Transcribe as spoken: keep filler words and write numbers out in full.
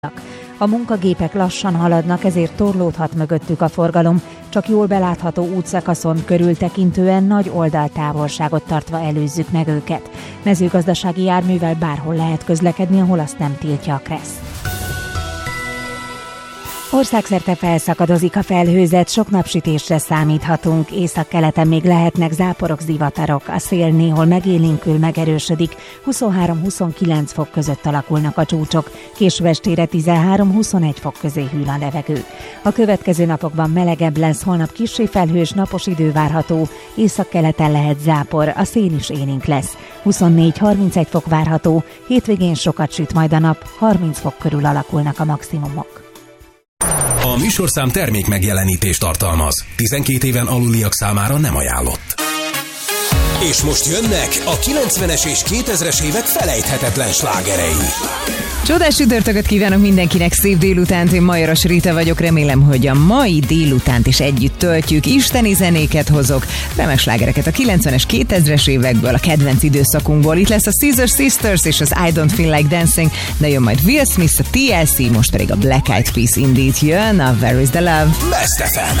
A munkagépek lassan haladnak, ezért torlódhat mögöttük a forgalom, csak jól belátható útszakaszon körültekintően nagy oldaltávolságot tartva előzzük meg őket. Mezőgazdasági járművel bárhol lehet közlekedni, ahol azt nem tiltja a KRESZ. Országszerte felszakadozik a felhőzet, sok napsütésre számíthatunk, északkeleten még lehetnek záporok, zivatarok, a szél néhol megélénkül, megerősödik, huszonhárom-huszonkilenc fok között alakulnak a csúcsok, késő estére tizenhárom-huszonegy fok közé hűl a levegő. A következő napokban melegebb lesz, holnap kissé felhős, napos idő várható, északkeleten lehet zápor, a szél is élénk lesz, huszonnégy-harmincegy fok várható, hétvégén sokat süt majd a nap, harminc fok körül alakulnak a maximumok. A műsorszám termék megjelenítést tartalmaz. tizenkét éven aluliak számára nem ajánlott. És most jönnek a kilencvenes és kétezres évek felejthetetlen slágerei. Csodás csütörtököt kívánok mindenkinek, szép délutánt, én Majoras Rita vagyok, remélem, hogy a mai délutánt is együtt töltjük, isteni zenéket hozok, remek slágereket a kilencvenes, kétezres évekből, a kedvenc időszakunkból. Itt lesz a Scissor Sisters és az I Don't Feel Like Dancing, de jön majd Will Smith, a T L C, most pedig a Black Eyed Peas Indeed jön, a Where is the Love. Best ef em.